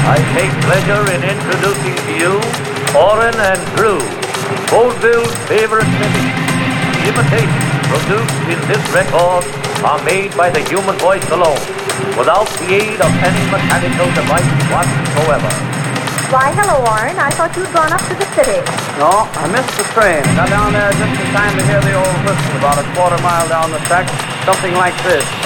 I take pleasure in introducing to you Orrin and Drew, Vaudeville's favorite city. The imitations produced in this record are made by the human voice alone, without the aid of any mechanical device whatsoever. Why, hello, Orrin. I thought you'd gone up to the city. No, I missed the train. Got down there just in time to hear the old whistle about a quarter mile down the track. Something like this.